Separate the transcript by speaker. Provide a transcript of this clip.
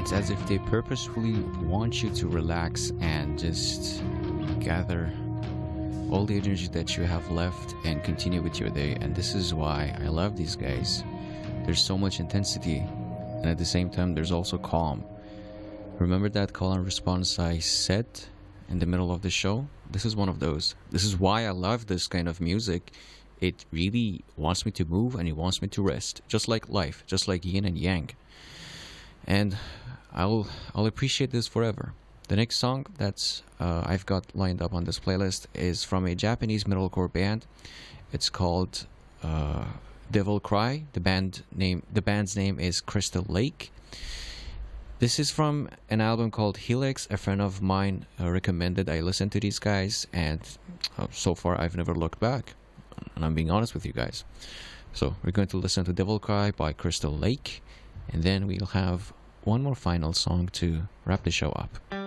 Speaker 1: It's as if they purposefully want you to relax and just gather all the energy that you have left and continue with your day. And this is why I love these guys. There's so much intensity, and at the same time there's also calm. Remember that call and response I said in the middle of the show? This is one of those. This is why I love this kind of music. It really wants me to move and it wants me to rest, just like life, just like yin and yang. And I'll appreciate this forever. The next song that's I've got lined up on this playlist is from a Japanese metalcore band. It's called Devil Cry. The band's name is Crystal Lake. This is from an album called Helix. A friend of mine recommended I listen to these guys, and so far I've never looked back. And I'm being honest with you guys. So we're going to listen to Devil Cry by Crystal Lake, and then we'll have one more final song to wrap the show up.